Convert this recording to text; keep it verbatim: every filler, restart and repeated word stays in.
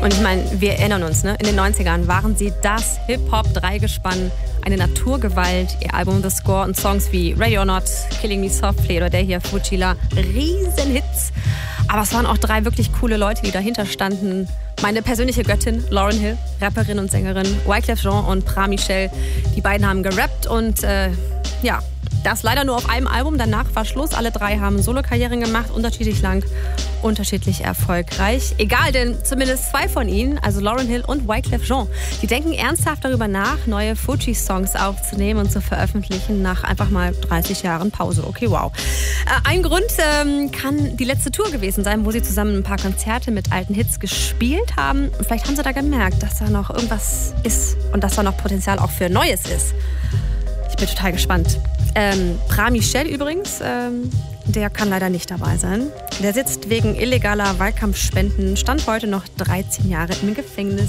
Und ich meine, wir erinnern uns, ne? In den neunzigern waren sie das Hip-Hop-Dreigespann, eine Naturgewalt. Ihr Album The Score und Songs wie Ready or Not, Killing Me Softly oder der hier Fuchila, Riesenhits. Aber es waren auch drei wirklich coole Leute, die dahinter standen. Meine persönliche Göttin, Lauryn Hill, Rapperin und Sängerin, Wyclef Jean und Pra Michel. Die beiden haben gerappt und äh, ja, das leider nur auf einem Album. Danach war Schluss. Alle drei haben Solokarrieren gemacht, unterschiedlich lang, unterschiedlich erfolgreich. Egal, denn zumindest zwei von ihnen, also Lauryn Hill und Wyclef Jean, die denken ernsthaft darüber nach, neue Fugees-Songs aufzunehmen und zu veröffentlichen nach einfach mal dreißig Jahren Pause. Okay, wow. Äh, ein Grund ähm, kann die letzte Tour gewesen sein, wo sie zusammen ein paar Konzerte mit alten Hits gespielt haben. Und vielleicht haben sie da gemerkt, dass da noch irgendwas ist und dass da noch Potenzial auch für Neues ist. Ich bin total gespannt. Ähm, Pra Michel übrigens, ähm, der kann leider nicht dabei sein. Der sitzt wegen illegaler Wahlkampfspenden, stand heute noch dreizehn Jahre im Gefängnis.